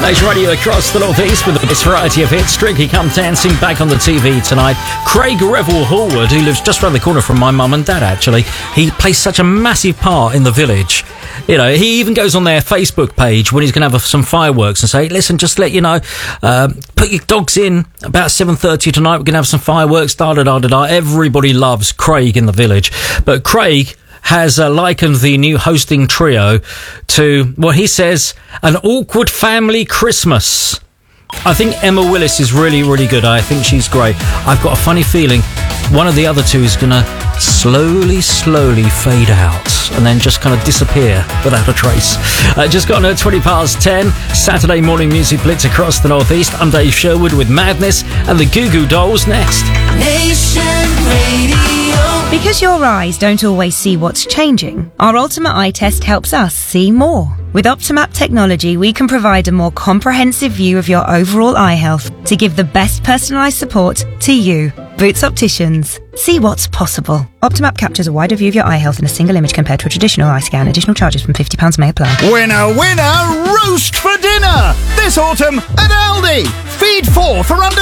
Nation Radio across the North East with the best variety of hits. Strictly Come Dancing back on the TV tonight. Craig Revel Horwood, who lives just around the corner from my mum and dad, actually, he plays such a massive part in the village. You know, he even goes on their Facebook page when he's going to have some fireworks and say, listen, just to let you know, put your dogs in about 7:30 tonight. We're going to have some fireworks, da-da-da-da-da. Everybody loves Craig in the village. But Craig has likened the new hosting trio to what he says, an awkward family Christmas. I think Emma Willis is really, really good. I think she's great. I've got a funny feeling one of the other two is going to slowly fade out and then just kind of disappear without a trace. Just got on at 10:20, Saturday morning music blitz across the North East. I'm Dave Sherwood with Madness and the Goo Goo Dolls next. Nation Radio. Because your eyes don't always see what's changing, our Ultimate Eye Test helps us see more. With Optimap technology, we can provide a more comprehensive view of your overall eye health to give the best personalised support to you. Boots Opticians. See what's possible. Optimap captures a wider view of your eye health in a single image compared to a traditional eye scan. Additional charges from £50 may apply. Winner, winner, roast for dinner! This autumn at Aldi. Feed 4 for under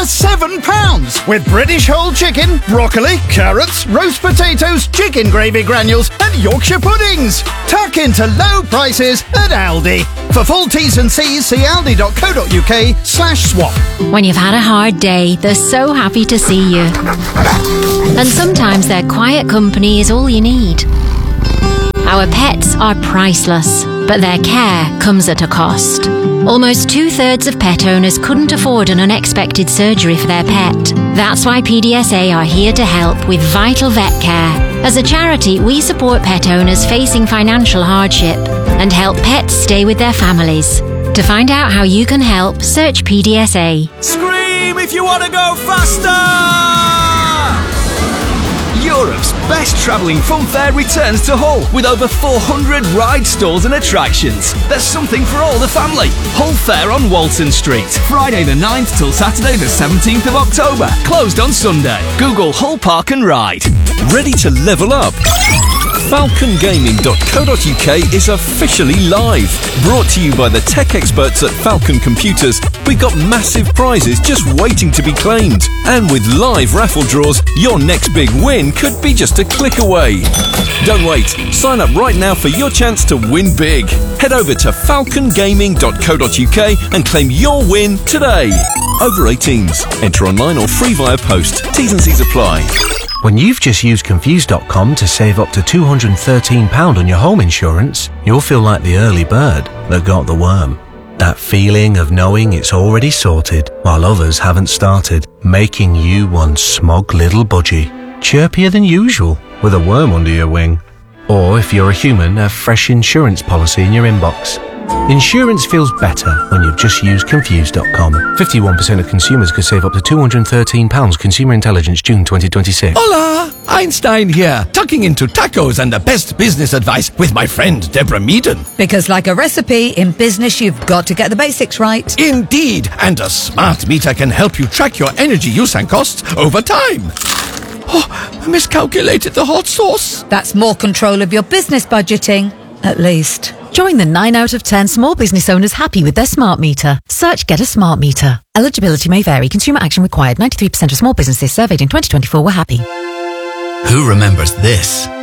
£7 with British whole chicken, broccoli, carrots, roast potatoes, chicken gravy granules and Yorkshire puddings. Tuck into low prices at Aldi. For full T's and C's, see aldi.co.uk/swap. When you've had a hard day, they're so happy to see you. And sometimes their quiet company is all you need. Our pets are priceless, but their care comes at a cost. Almost 2/3 of pet owners couldn't afford an unexpected surgery for their pet. That's why PDSA are here to help with vital vet care. As a charity, we support pet owners facing financial hardship and help pets stay with their families. To find out how you can help, search PDSA. Scream if you want to go faster! Europe's best travelling fun fair returns to Hull with over 400 ride stalls and attractions. There's something for all the family. Hull Fair on Walton Street, Friday the 9th till Saturday the 17th of October. Closed on Sunday. Google Hull Park and Ride. Ready to level up? FalconGaming.co.uk is officially live. Brought to you by the tech experts at Falcon Computers. We've got massive prizes just waiting to be claimed. And with live raffle draws, your next big win could be just a click away. Don't wait. Sign up right now for your chance to win big. Head over to FalconGaming.co.uk and claim your win today. Over 18s. Enter online or free via post. T's and C's apply. When you've just used Confused.com to save up to £213 on your home insurance, you'll feel like the early bird that got the worm. That feeling of knowing it's already sorted while others haven't started, making you one smug little budgie, chirpier than usual with a worm under your wing. Or if you're a human, a fresh insurance policy in your inbox. Insurance feels better when you've just used Confused.com. 51% of consumers could save up to £213. Consumer Intelligence, June 2026. Hola! Einstein here, tucking into tacos and the best business advice with my friend Deborah Meaden. Because like a recipe, in business you've got to get the basics right. Indeed, and a smart meter can help you track your energy use and costs over time. Oh, I miscalculated the hot sauce. That's more control of your business budgeting, at least. Join the 9 out of 10 small business owners happy with their smart meter. Search Get a Smart Meter. Eligibility may vary. Consumer action required. 93% of small businesses surveyed in 2024 were happy. Who remembers this?